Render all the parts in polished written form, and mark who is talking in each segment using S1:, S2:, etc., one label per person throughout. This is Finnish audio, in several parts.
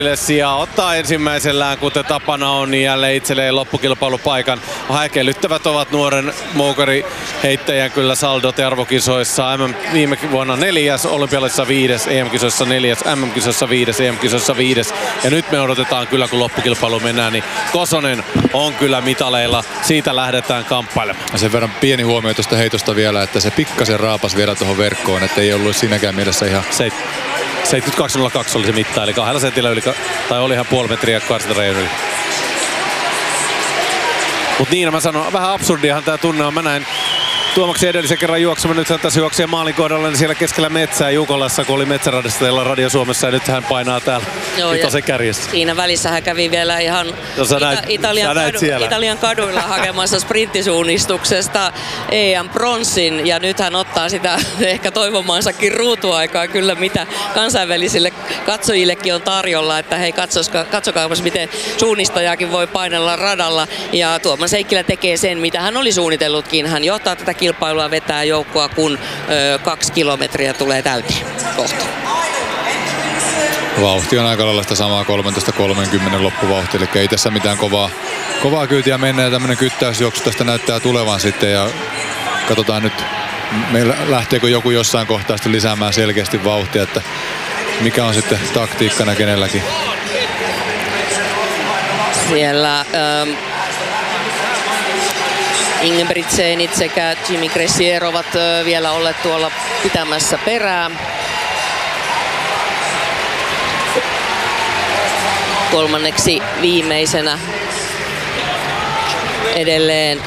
S1: Ja ottaa ensimmäisellään, kuten tapana on, niin jälleen itselleen loppukilpailupaikan. Häkellyttävät ovat nuoren moukariheittäjän kyllä saldot arvokisoissa. Viime vuonna 4., olympialaisissa 5., EM-kisoissa 4., MM-kisoissa 5., EM-kisoissa 5. Ja nyt me odotetaan kyllä, kun loppukilpailu mennään, niin Kosonen on kyllä mitaleilla. Siitä lähdetään kamppailemaan.
S2: Ja sen verran pieni huomio tuosta heitosta vielä, että se pikkasen raapas vielä tuohon verkkoon, että ei ollut siinäkään mielessä ihan...
S1: 72.02 oli se mitta, eli 2 sentillä yli, tai oli ihan puoli metriä karsintareijon yli. Mut niin, mä sanon, vähän absurdiahan tää tunne on. Mä näin Tuomaksen edellisen kerran juoksemaan, nyt hän tässä juoksee maalin kohdalla, niin siellä keskellä metsää Jukolassa, kun oli Metsäradissa teillä Radio Suomessa, ja nyt hän painaa täällä Itosen kärjessä.
S3: Siinä välissä hän kävi vielä ihan Italian kaduilla hakemassa sprinttisuunnistuksesta EM-pronssin, ja nyt hän ottaa sitä ehkä toivomaansakin ruutuaikaa kyllä, mitä kansainvälisille katsojillekin on tarjolla, että hei, katsokaapas miten suunnistajakin voi painella radalla, ja Tuomas Heikkilä tekee sen, mitä hän oli suunnitellutkin. Hän johtaa tätä kilpailua, vetää joukkoa, kun 2 kilometriä tulee täyteen kohta.
S2: Vauhti on aika lailla sitä samaa 13.30 loppuvauhti, eli ei tässä mitään kovaa kyytiä mennä, ja tämmönen kyttäysjuoksu tästä näyttää tulevan sitten, ja katsotaan nyt, meillä lähteekö joku jossain kohtaa sitten lisäämään selkeästi vauhtia, että mikä on sitten taktiikkana kenelläkin.
S3: Siellä Ingebrigtsenit sekä Jimmy Gressier ovat vielä olleet tuolla pitämässä perää. Kolmanneksi viimeisenä edelleen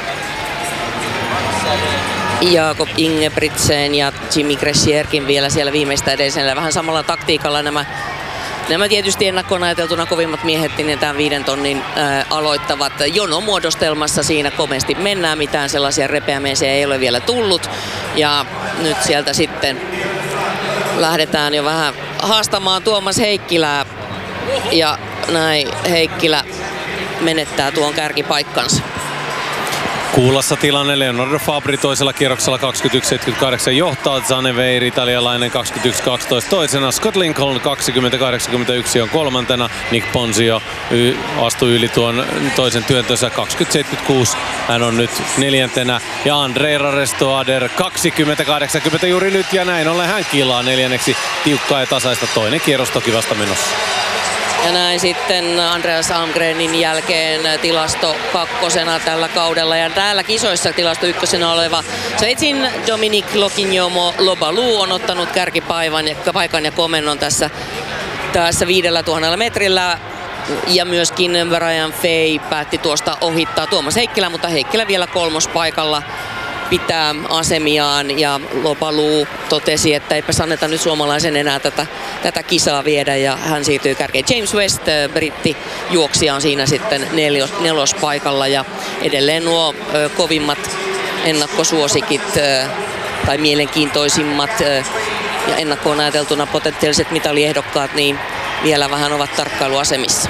S3: Jakob Ingebrigtsen ja Jimmy Gressierkin vielä siellä viimeistä edellisenä. Vähän samalla taktiikalla nämä tietysti ennakkoon ajateltuna kovimmat miehet, niin tämän 5 tonnin aloittavat jonomuodostelmassa. Siinä komeasti mennään, mitään sellaisia repeämeisiä ei ole vielä tullut. Ja nyt sieltä sitten lähdetään jo vähän haastamaan Tuomas Heikkilää. Ja näin Heikkilä menettää tuon kärkipaikkansa.
S1: Kuulassa tilanne Leonardo Fabri toisella kierroksella 21.78 johtaa, Zaneveir italialainen 21.12 toisena, Scott Lincoln 20.81 on kolmantena, Nick Ponzio astui yli tuon toisen työntönsä 20.76, hän on nyt neljäntenä, ja Andrei Rarestoader 20.80 juuri nyt, ja näin ollen hän kilaa neljänneksi, tiukkaa ja tasaista, toinen kierros toki vasta menossa.
S3: Ja näin sitten Andreas Almgrenin jälkeen tilasto 2. tällä kaudella. Ja täällä kisoissa tilasto 1. oleva Sveitsin Dominique Lobalu on ottanut kärkipaikan ja komennon tässä 5000 metrillä. Ja myöskin Brian Fay päätti tuosta ohittaa Tuomas Heikkilä, mutta Heikkilä vielä 3. paikalla pitää asemiaan, ja Lobalu totesi, että eipä anneta nyt suomalaisen enää tätä kisaa viedä, ja hän siirtyy kärkeen. James West, britti juoksija, on siinä sitten 4. paikalla, ja edelleen nuo kovimmat ennakkosuosikit tai mielenkiintoisimmat ja ennakkoon ajateltuna potentiaaliset mitaliehdokkaat, niin vielä vähän ovat tarkkailuasemissa.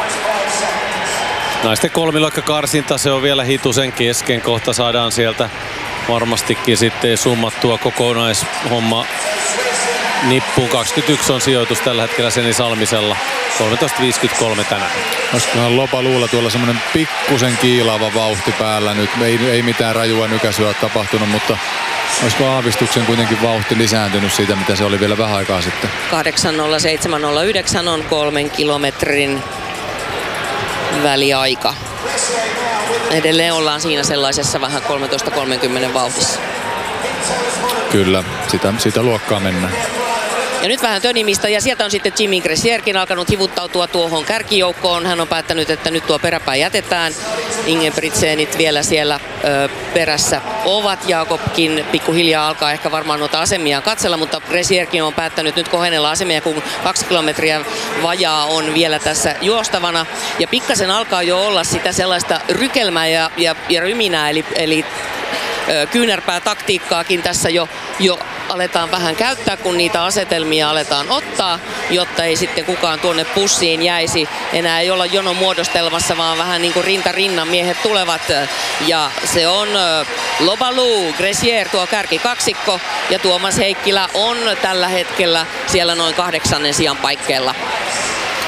S1: Naisten kolmiloikkakarsinta, se on vielä hitusen kesken. Kohta saadaan sieltä varmastikin sitten summattua kokonaishomma nippuun. 21 on sijoitus tällä hetkellä Seni Salmisella. 13.53 tänään.
S2: Olisikohan Lobaluulla tuolla semmoinen pikkusen kiilaava vauhti päällä nyt. Ei mitään rajua nykäisyä ole tapahtunut, mutta olisiko aavistuksen kuitenkin vauhti lisääntynyt siitä, mitä se oli vielä vähän aikaa sitten?
S3: 8.07.09 on 3 kilometrin väliaika. Edelleen ollaan siinä sellaisessa vähän 13.30 vauhdissa.
S2: Kyllä, sitä luokkaa mennään.
S3: Ja nyt vähän tönimistä, ja sieltä on sitten Jimmy Gressierkin alkanut hivuttautua tuohon kärkijoukkoon. Hän on päättänyt, että nyt tuo peräpää jätetään. Ingebrigtsenit vielä siellä perässä ovat. Jakobkin pikkuhiljaa alkaa ehkä varmaan noita asemia katsella, mutta Gressierkin on päättänyt nyt kohennella asemia, kun 2 kilometriä vajaa on vielä tässä juostavana. Ja pikkasen alkaa jo olla sitä sellaista rykelmää ja ryminää, eli kyynärpää taktiikkaakin tässä jo aletaan vähän käyttää, kun niitä asetelmia aletaan ottaa, jotta ei sitten kukaan tuonne pussiin jäisi. Enää ei olla jonon muodostelmassa, vaan vähän niin kuin rinta rinnan miehet tulevat. Ja se on Lobalu, Gressier tuo kärkikaksikko, ja Tuomas Heikkilä on tällä hetkellä siellä noin 8. sijan paikkeilla.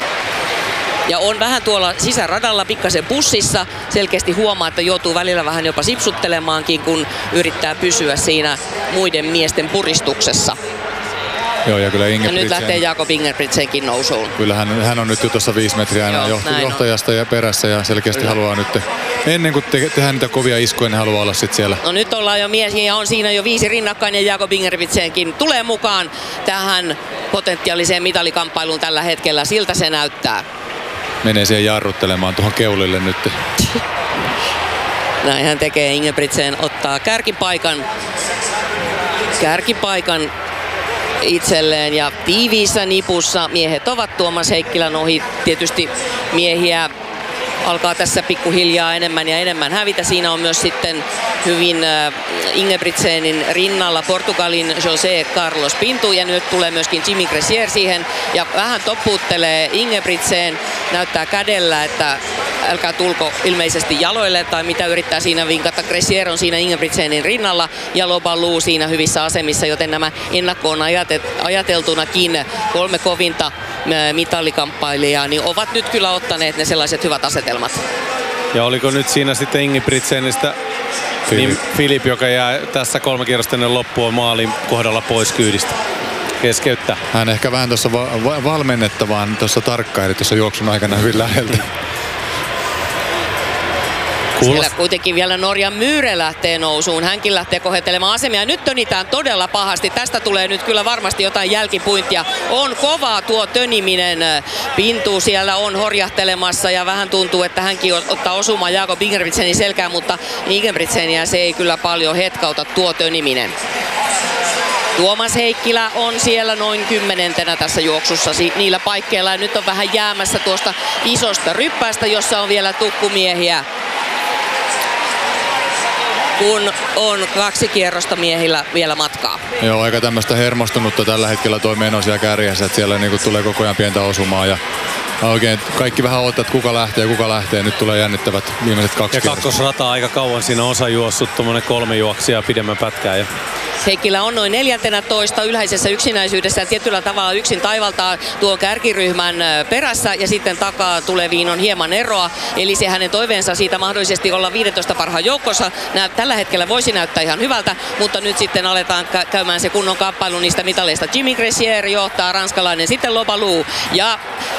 S3: ja on vähän tuolla sisäradalla pikkasen pussissa. Selkeästi huomaa, että joutuu välillä vähän jopa sipsuttelemaankin, kun yrittää pysyä siinä muiden miesten puristuksessa.
S2: Joo, ja kyllä
S3: nyt lähtee Jakob Ingebrigtsenkin nousuun.
S2: Kyllä hän on nyt jo tuossa 5 metriä aina johtajasta ja perässä ja selkeästi haluaa nyt, ennen kuin tehdään niitä kovia iskuja, niin haluaa olla sitten siellä.
S3: No nyt ollaan jo miehiä ja on siinä jo 5 rinnakkain ja Jakob Ingebrigtsenkin tulee mukaan tähän potentiaaliseen mitalikamppailuun tällä hetkellä. Siltä se näyttää.
S2: Menee siihen jarruttelemaan tuohon keulille nyt.
S3: Näin hän tekee. Ingebrigtsen ottaa kärkipaikan itselleen ja tiiviissä nipussa miehet ovat Tuomas Heikkilän ohi. Tietysti miehiä alkaa tässä pikkuhiljaa enemmän ja enemmän hävitä. Siinä on myös sitten hyvin Ingebrigtsenin rinnalla Portugalin José Carlos Pinto ja nyt tulee myöskin Jimmy Gressier siihen ja vähän toppuuttelee Ingebrigtsen. Näyttää kädellä, että älkää tulko ilmeisesti jaloille tai mitä yrittää siinä vinkata. Gressier on siinä Ingebrigtsenin rinnalla ja Lobalu siinä hyvissä asemissa, joten nämä ennakkoon ajateltunakin 3 kovinta mitalikamppailijaa niin ovat nyt kyllä ottaneet ne sellaiset hyvät asetelmat.
S1: Ja oliko nyt siinä sitten Ingebrigtsenistä Filip, joka jää tässä 3 kierrosta ennen loppua maalin kohdalla pois kyydistä? Keskeyttää.
S2: Hän ehkä vähän tuossa valmennettavaan tuossa tarkkaili tuossa juoksun aikana hyvin läheltä.
S3: Siellä kuitenkin vielä Norjan Myhre lähtee nousuun. Hänkin lähtee kohetelemaan asemia. Nyt tönitään todella pahasti. Tästä tulee nyt kyllä varmasti jotain jälkipuintia. On kovaa tuo töniminen. Pintu siellä on horjahtelemassa ja vähän tuntuu, että hänkin ottaa osumaan Jakob Ingebrigtsenin selkään, mutta Ingebrigtseniä se ei kyllä paljon hetkauta tuo töniminen. Tuomas Heikkilä on siellä noin 10. tässä juoksussa niillä paikkeilla ja nyt on vähän jäämässä tuosta isosta ryppäästä, jossa on vielä tukkumiehiä. Kun on 2 kierrosta miehillä vielä matkaa.
S2: Joo, aika tämmöistä hermostunutta tällä hetkellä toi meno siellä kärjessä, että siellä niinku tulee koko ajan pientä osumaa ja oikein kaikki vähän odottaa, että kuka lähtee. Nyt tulee jännittävät viimeiset 2 kierrosta.
S1: Ja kakkosrata aika kauan siinä osa juossut, tuommoinen 3 juoksia pidemmän pätkää. Ja
S3: Heikkilä on noin 14 ylhäisessä yksinäisyydessä ja tietyllä tavalla yksin taivaltaa tuon kärkiryhmän perässä ja sitten takaa tuleviin on hieman eroa. Eli se hänen toiveensa siitä mahdollisesti olla 15 parhaan joukossa tällä hetkellä voisi näyttää ihan hyvältä, mutta nyt sitten aletaan käymään se kunnon kamppailu niistä mitaleista. Jimmy Gressier johtaa, ranskalainen, sitten Lobalu ja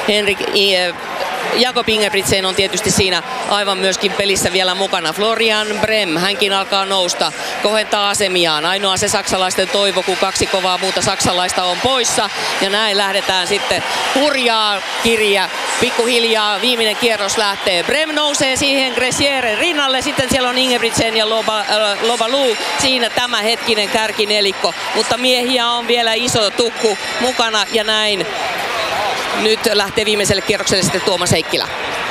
S3: Jakob Ingebrigtsen on tietysti siinä aivan myöskin pelissä vielä mukana. Florian Brem, hänkin alkaa nousta, kohentaa asemiaan. Ainoa se saksalaisten toivo, kun 2 kovaa muuta saksalaista on poissa. Ja näin lähdetään sitten hurjaa kirja. Pikkuhiljaa viimeinen kierros lähtee. Brem nousee siihen Gressierin rinnalle. Sitten siellä on Ingebrigtsen ja Lobalu. Siinä tämä hetkinen kärkinelikko. Mutta miehiä on vielä iso tukku mukana ja näin. Nyt lähtee viimeiselle kierrokselle sitten Tuomas Heikkilä.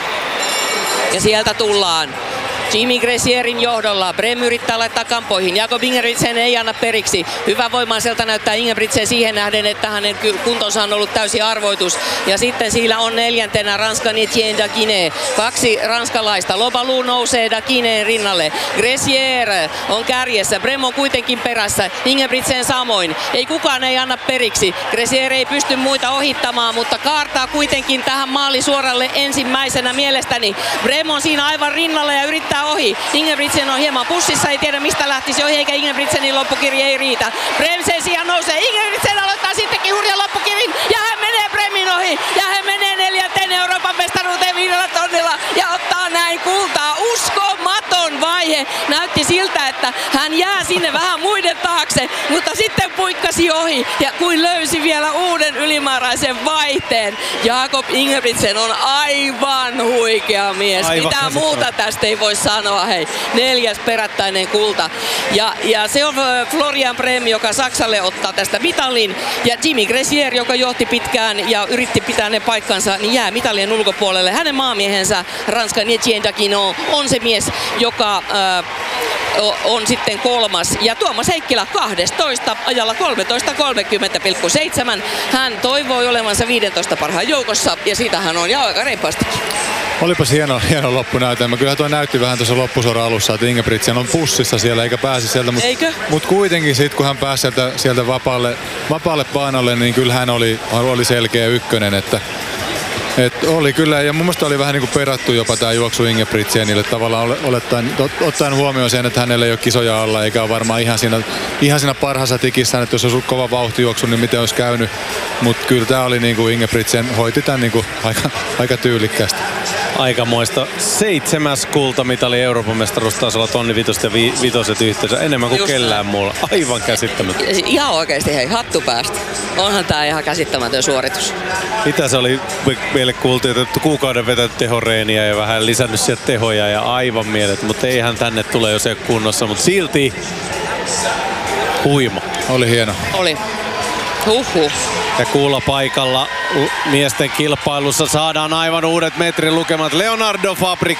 S3: Ja sieltä tullaan. Jimmy Gressierin johdolla. Brem yrittää laittaa kampoihin. Jakob Ingebrigtsen ei anna periksi. Hyvä voimaiselta näyttää Ingebrigtsen siihen nähden, että hänen kuntonsa on ollut täysi arvoitus. Ja sitten siellä on 4. Ranskan Etienne Daguiné. 2 ranskalaista. Lobalu nousee Daguineen rinnalle. Gressier on kärjessä. Brem on kuitenkin perässä. Ingebrigtsen samoin. Kukaan ei anna periksi. Gressier ei pysty muita ohittamaan, mutta kaartaa kuitenkin tähän maalisuoralle ensimmäisenä mielestäni. Brem on siinä aivan rinnalla ja yrittää ohi. Ingebrigtsen on hieman pussissa, ei tiedä mistä lähtisi ohi, eikä Ingebrigtsenin loppukirja ei riitä. Brem sen sijaan nousee. Ingebrigtsen aloittaa sittenkin hurjan loppukirin ja hän menee Bremin ohi. Ja hän menee 4. Euroopan mestaruuteen 5 tonnilla ja ottaa näin kultaa. Uskomaton vaihe. Näytti siltä, että hän jää sinne vähän muiden taakse, mutta sitten puikkasi ohi ja kuin löysi vielä uuden ylimääräisen vaihteen. Jakob Ingebrigtsen on aivan huikea mies. Mitä muuta tästä ei voi sanoa. Hei, 4. perättäinen kulta. Ja se on Florian Brem, joka Saksalle ottaa tästä mitalin. Ja Jimmy Gressier, joka johti pitkään ja yritti pitää ne paikkansa, niin jää mitalien ulkopuolelle. Hänen maamiehensä, Ranskan Etienne Daguiné, on se mies, joka on sitten 3. Ja Tuomas Heikkilä 12 ajalla 13.30,7. Hän toivoi olevansa 15 parhaan joukossa ja siitä hän on ja aika reippaastikin.
S2: Olipas hieno loppunäytelmä. Kyllä tuo näytti vähän tuossa loppusuoran alussa, että Ingebrigtsen on pussissa siellä eikä pääse sieltä. Mutta kuitenkin sitten kun hän pääsi sieltä vapaalle painolle, niin kyllä hän oli selkeä ykkönen. Että Oli kyllä, ja mun mielestä oli vähän niin kuin perattu jopa tämä juoksu Ingebrigtsenille tavallaan ottaen huomioon sen, että hänellä ei ole kisoja alla, eikä ole varmaan ihan siinä parhaassa tikissä, että jos olisi ollut kova vauhtijuoksu, niin miten olisi käynyt. Mutta kyllä tämä oli niin kuin Ingebrigtsen hoiti tämän niin kuin aika tyylikkäästi.
S1: Aikamoista. 7. kultamitali Euroopan mestaruustasolla tonni vitoset ja vitoset yhteensä. Enemmän kuin kellään muulla. Aivan käsittämätöntä.
S3: Ihan oikeasti, hei, hattu päästä. Onhan tää ihan käsittämätön suoritus.
S1: Mitä se oli? Meille kuultiin, että kuukauden vetänyt tehoreeniä ja vähän lisännyt sieltä tehoja ja aivan mielet. Mutta eihän tänne tule, jos ei ole kunnossa. Mutta silti huima.
S2: Oli hieno.
S3: Oli. Huhhuh.
S1: Ja kuulla paikalla miesten kilpailussa saadaan aivan uudet metrilukemat. Leonardo Fabri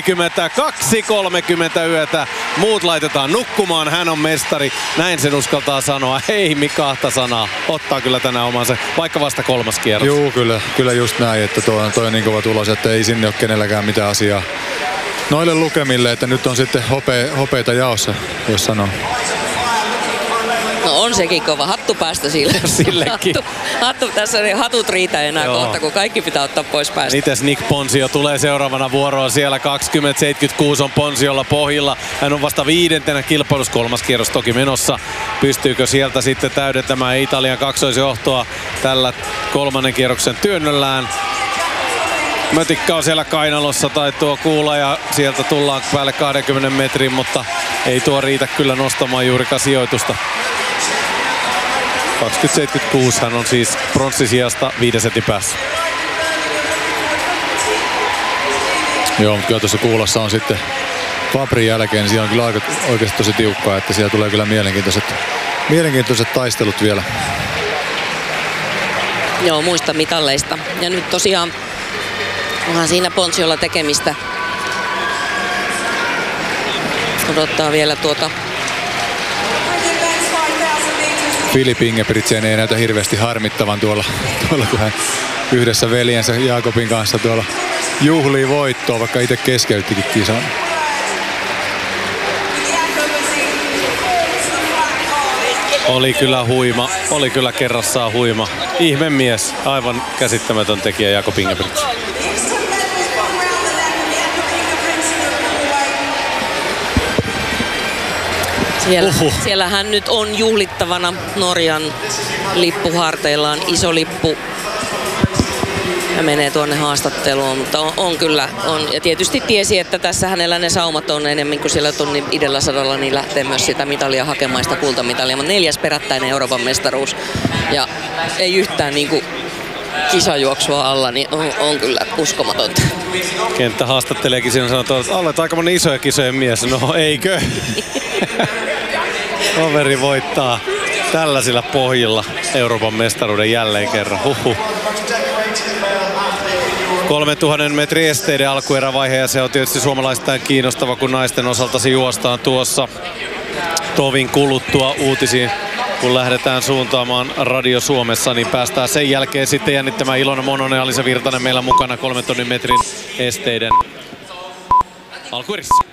S1: 22.30 yötä. Muut laitetaan nukkumaan, hän on mestari. Näin sen uskaltaa sanoa. Ei kahta sanaa. Ottaa kyllä tänään omansa, vaikka vasta 3. kierros.
S2: Joo, kyllä just näin, että toi on niin kova tulos, että ei sinne ole kenelläkään mitään asiaa noille lukemille, että nyt on sitten hopeita jaossa, jos sanoo.
S3: No on sekin kova. Hattu päästä sille.
S1: Sillekin.
S3: Hattu, tässä ei hatut riitä enää kohta, kun kaikki pitää ottaa pois päästä.
S1: Mites Nick Ponsio tulee seuraavana vuoroon siellä. 20.76 on Ponsiolla pohjilla. Hän on vasta 5. kilpailussa, 3. kierros toki menossa. Pystyykö sieltä sitten täydentämään Italian kaksoisjohtoa tällä 3. kierroksen työnnöllään? Mötikka on siellä kainalossa, tai tuo kuulla, ja sieltä tullaan päälle 20 metrin, mutta ei tuo riitä kyllä nostamaan juurikaan sijoitusta. 20.76 hän on siis pronssisijasta 5 setin päässä.
S2: Joo, mutta kyllä tuossa kuulassa on sitten Fabrin jälkeen, niin siellä on kyllä oikeasti tosi tiukkaa, että siellä tulee kyllä mielenkiintoiset taistelut vielä.
S3: Joo, muista mitalleista. Ja nyt tosiaan onhan siinä Ponsiolla tekemistä. Odottaa vielä tuota.
S2: Filip Ingebrigtsen ei näytä hirveästi harmittavan tuolla kun hän yhdessä veljensä Jaakobin kanssa tuolla juhlii voittoa, vaikka itse keskeyttikin kisan.
S1: Oli kyllä huima, oli kyllä kerrassaan huima. Ihme mies, aivan käsittämätön tekijä Jakob Ingebrigtsen.
S3: Siellä hän nyt on juhlittavana, Norjan lippuharteillaan, iso lippu. Ja menee tuonne haastatteluun, mutta on kyllä. Ja tietysti tiesi, että tässä hänellä ne saumat on enemmän kuin siellä tonni 200, niin lähtee myös sitä mitalia hakemaan, sitä kultamitalia. Mutta 4. perättäinen Euroopan mestaruus ja ei yhtään niin kuin kisajuoksua alla, niin on kyllä uskomatonta.
S1: Kenttä haastatteleekin siinä, sanotaan, että olet aika monen isoja kisojen mies. No eikö? Kaveri voittaa tällaisilla pohjilla Euroopan mestaruuden jälleen kerran. 3000 metrin esteiden alkuerävaihe, ja se on tietysti suomalaistain kiinnostava, kun naisten osalta se juostaan tuossa tovin kuluttua uutisiin. Kun lähdetään suuntaamaan Radio Suomessa, niin päästään sen jälkeen sitten jännittämään. Ilona Mononen ja Alisa Virtanen meillä mukana 3000 metrin esteiden alkuerissä.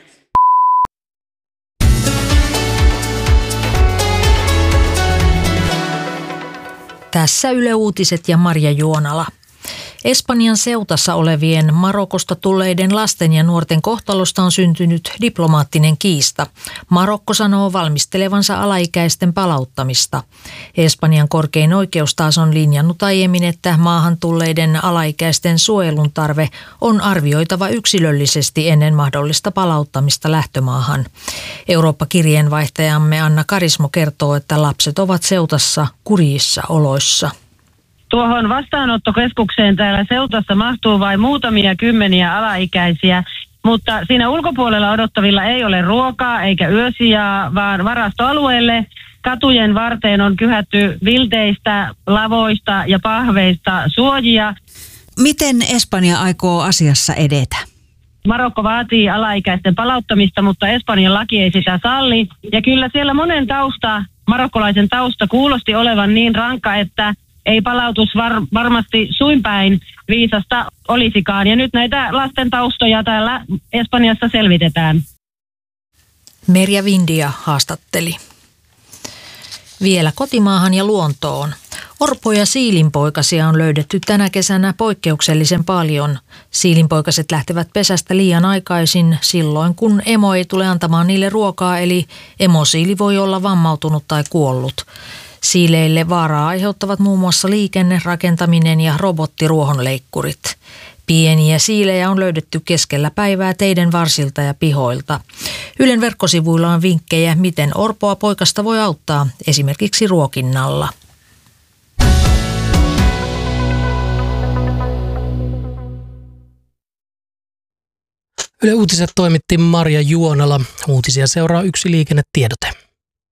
S4: Tässä Yle Uutiset ja Marja Juonala. Espanjan Ceutassa olevien Marokosta tulleiden lasten ja nuorten kohtalosta on syntynyt diplomaattinen kiista. Marokko sanoo valmistelevansa alaikäisten palauttamista. Espanjan korkein oikeus taas on linjannut aiemmin, että maahan tulleiden alaikäisten suojelun tarve on arvioitava yksilöllisesti ennen mahdollista palauttamista lähtömaahan. Eurooppa-kirjeenvaihtajamme Anna Karismo kertoo, että lapset ovat Ceutassa kurjissa oloissa.
S5: Tuohon vastaanottokeskukseen täällä Ceutassa mahtuu vain muutamia kymmeniä alaikäisiä, mutta siinä ulkopuolella odottavilla ei ole ruokaa eikä yösijaa, vaan varastoalueelle katujen varteen on kyhätty vilteistä, lavoista ja pahveista suojia.
S6: Miten Espanja aikoo asiassa edetä?
S5: Marokko vaatii alaikäisten palauttamista, mutta Espanjan laki ei sitä salli. Ja kyllä siellä monen marokkolaisen tausta kuulosti olevan niin rankka, että ei palautus varmasti suinpäin viisasta olisikaan. Ja nyt näitä lasten taustoja täällä Espanjassa selvitetään.
S4: Merja Vindia haastatteli. Vielä kotimaahan ja luontoon. Orpo- ja siilinpoikasia on löydetty tänä kesänä poikkeuksellisen paljon. Siilinpoikaset lähtevät pesästä liian aikaisin silloin, kun emo ei tule antamaan niille ruokaa, eli emosiili voi olla vammautunut tai kuollut. Siileille vaaraa aiheuttavat muun muassa liikenne, rakentaminen ja robottiruohonleikkurit. Pieniä siilejä on löydetty keskellä päivää teiden varsilta ja pihoilta. Ylen verkkosivuilla on vinkkejä, miten orpoa poikasta voi auttaa, esimerkiksi ruokinnalla.
S7: Yle Uutiset toimitti Marja Juonala. Uutisia seuraa Yksi liikennetiedote.